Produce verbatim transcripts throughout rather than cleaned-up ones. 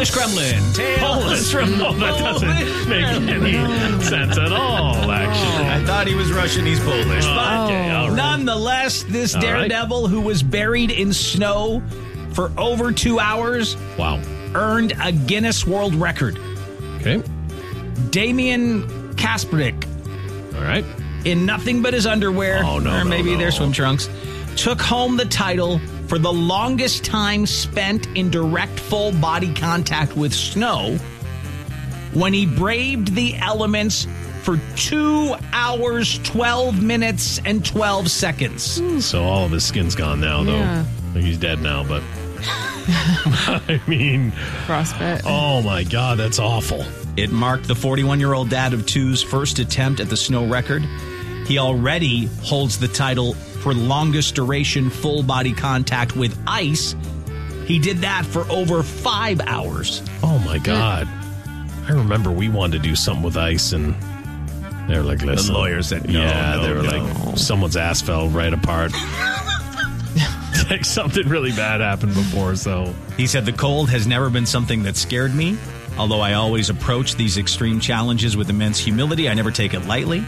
Polish Kremlin. Tales from Oh, that doesn't make any sense at all, actually. I thought he was Russian. He's Polish. Oh, but okay, all right. nonetheless, this All right. daredevil who was buried in snow for over two hours Wow. earned a Guinness World Record. Okay. Damian Kasperik, All right. in nothing but his underwear, Oh, no, or no, maybe no. their swim trunks, took home the title for the longest time spent in direct full body contact with snow when he braved the elements for two hours, twelve minutes, and twelve seconds. So all of his skin's gone now, though. Yeah. Like he's dead now, but I mean, Frostbite. oh my God, that's awful. It marked the forty-one-year-old dad of two's first attempt at the snow record. He already holds the title for longest duration full body contact with ice. He did that for over five hours. Oh my God. I remember we wanted to do something with ice, and they were like, listen. lawyer said no, Yeah, no, they were no. like, someone's ass fell right apart. Like something really bad happened before, so. He said, the cold has never been something that scared me. Although I always approach these extreme challenges with immense humility, I never take it lightly.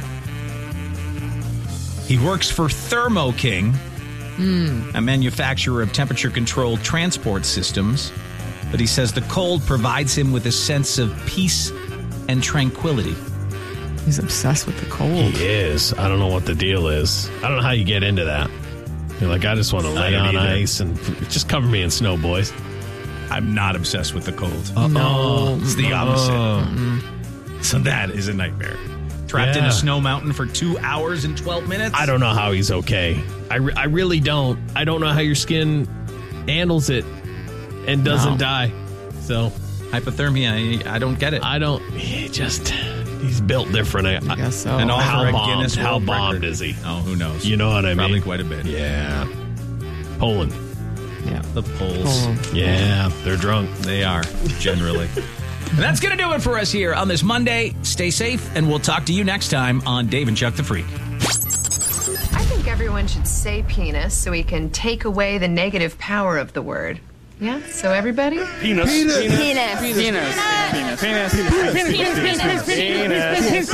He works for Thermo King, a manufacturer of temperature-controlled transport systems. But he says the cold provides him with a sense of peace and tranquility. He's obsessed with the cold. He is. I don't know what the deal is. I don't know how you get into that. You're like, I just want to I lay don't on either. ice and just cover me in snow, boys. I'm not obsessed with the cold. No. It's the opposite. Oh. So that is a nightmare. Trapped in Yeah. a snow mountain for two hours and twelve minutes? I don't know how he's okay. I, re- I really don't. I don't know how your skin handles it and doesn't No. die. So Hypothermia, I, I don't get it. I don't. He just he's built different. I, I guess so. And all how for a bombed? Guinness How World bombed record. is he? Oh, who knows? You know what I mean? Probably quite a bit. Yeah. Poland. Yeah. The Poles. Oh. Yeah, they're drunk. They are, generally. And that's going to do it for us here on this Monday. Stay safe, and we'll talk to you next time on Dave and Chuck the Freak. I think everyone should say penis so we can take away the negative power of the word. Yeah? So everybody? Penis. Penis. Penis. Penis. Penis. Penis. Penis. Penis. Penis.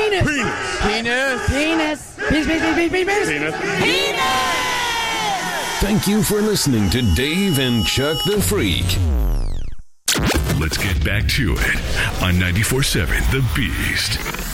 Penis. Penis. Thank you for listening to Dave and Chuck the Freak. Let's get back to it on ninety-four seven The Beast.